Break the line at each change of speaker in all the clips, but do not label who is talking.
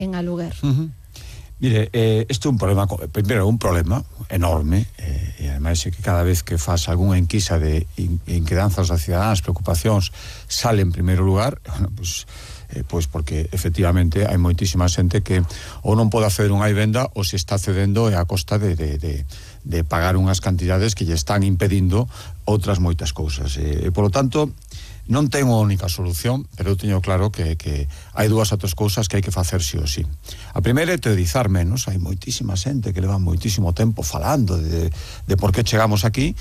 en aluguer.
Mire, isto é un problema, primeiro, un problema enorme, e ademais é que cada vez que faz algunha enquisa de inquedanzas das cidadanas, preocupacións, sale en primeiro lugar, bueno, pois porque efectivamente hai moitísima xente que ou non pode acceder unha vivenda ou se está cedendo a costa de pagar unhas cantidades que lle están impedindo outras moitas cousas. E polo tanto, non ten unha única solución, pero eu teño claro que hai dúas outras cousas que hai que facer sí ou sí. A primeira é teorizar menos. Hai moitísima xente que leva moitísimo tempo falando de por que chegamos aquí,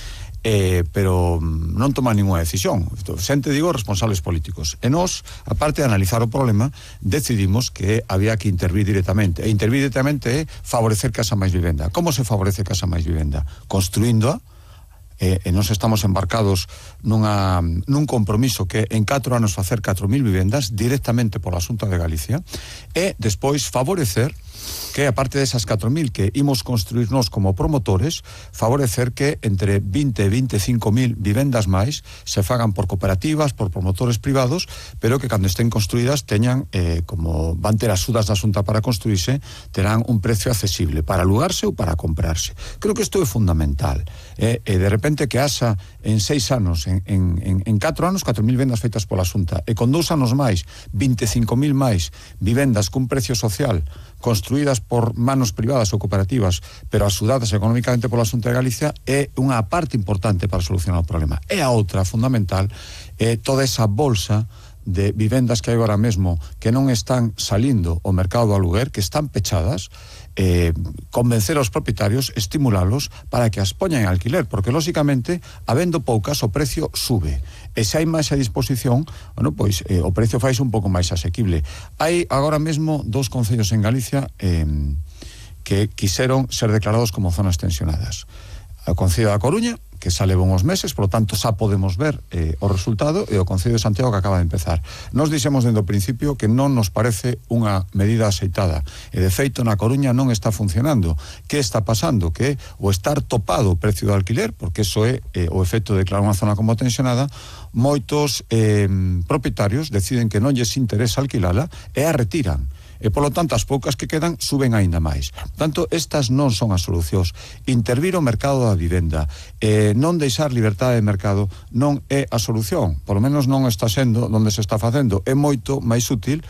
pero non toma ninguna decisión. Xente, digo, responsables políticos. E nós, aparte de analizar o problema, decidimos que había que intervir directamente. E intervir directamente é favorecer Casa Máis Vivenda. Como se favorece Casa Máis Vivenda? Construíndoa. E nós estamos embarcados nun compromiso que en 4 anos facer 4.000 vivendas directamente pola Xunta de Galicia, e despois favorecer que, aparte desas 4.000 que imos construir nós como promotores, favorecer que entre 20 e 25.000 vivendas máis se fagan por cooperativas, por promotores privados, pero que cando estén construídas teñan, como van ter axudas da Xunta para construirse, terán un precio accesible para alugarse ou para comprarse. Creo que isto é fundamental. E de repente que haxa en 6 anos, en 4 anos, 4.000 vendas feitas pola Xunta, e con 2 anos máis, 25.000 máis vivendas cun precio social construídas por manos privadas ou cooperativas, pero axudadas económicamente pola Xunta de Galicia, é unha parte importante para solucionar o problema. E a outra, fundamental, é toda esa bolsa de vivendas que hai agora mesmo que non están salindo ao mercado do aluguer, que están pechadas, convencer aos propietarios, estimulalos para que as poñan en alquiler, porque lóxicamente, habendo poucas, o precio sube, e se hai máis a disposición, bueno, pois o precio faise un pouco máis asequible. Hai agora mesmo 2 concellos en Galicia que quixeron ser declarados como zonas tensionadas. O Concello da Coruña, que xa leva uns meses, por lo tanto xa podemos ver o resultado, e o Concello de Santiago, que acaba de empezar. Nos dixemos dende o principio que non nos parece unha medida aceitada, e de feito na Coruña non está funcionando. Que está pasando? Que o estar topado o precio do alquiler, porque eso é o efecto de declarar unha zona como tensionada, moitos propietarios deciden que non lles interesa alquilala e a retiran. E, polo tanto, as poucas que quedan suben aínda máis. Por tanto, estas non son as solucións. Intervir o mercado da vivenda, non deixar liberdade de mercado, non é a solución. Por lo menos non está sendo onde se está facendo. É moito máis útil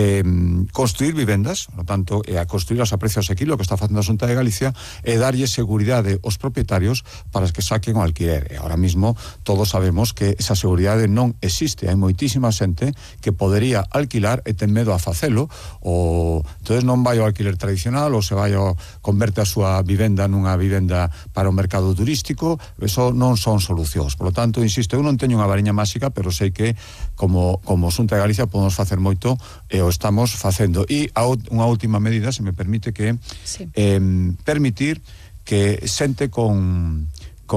construir vivendas, por lo tanto, a construirlas a precio asequible, o que está facendo a Xunta de Galicia, e darlle seguridade aos propietarios para que saquen o alquiler. E ahora mismo todos sabemos que esa seguridade non existe. Hai moitísima xente que podería alquilar e ten medo a facelo, entonces non vai ao alquiler tradicional, ou se vai converte a súa vivenda nunha vivenda para o mercado turístico. Eso non son solucións. Por lo tanto, insisto, eu non teño unha variña máxica, pero sei que como Xunta de Galicia podemos facer moito, e o estamos facendo. E unha última medida, se me permite, que sí, permitir que xente con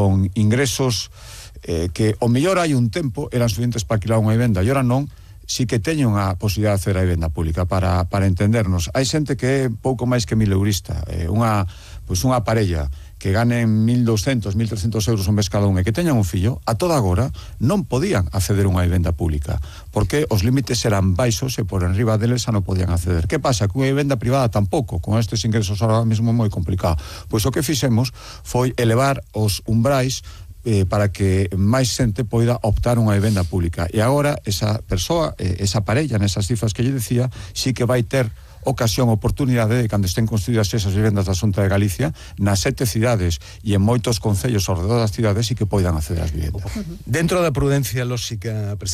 ingresos que o mellor hai un tempo eran suficientes para alquilar unha vivenda e ora non, si que teñen a posibilidade de acceder á vivenda pública. Para entendernos, hai xente que é pouco máis que 1.000 eurista, unha parella que ganen 1.200, 1.300 euros un mes cada un e que teñan un fillo, a toda agora non podían acceder a unha vivenda pública, porque os límites eran baixos e por enriba deles xa non podían acceder. Que pasa? Que unha vivenda privada tampouco, con estes ingresos ahora mesmo moi complicado. Pois o que fixemos foi elevar os umbrais para que máis xente poida optar unha vivenda pública. E agora esa persoa, esa parella, nesas cifras que lle decía, sí que vai ter ocasión, oportunidade de, cando estén construídas esas vivendas da Xunta de Galicia, nas 7 cidades e en moitos concellos ao redor das cidades, sí que poidan acceder ás vivendas.
Dentro da prudencia lóxica,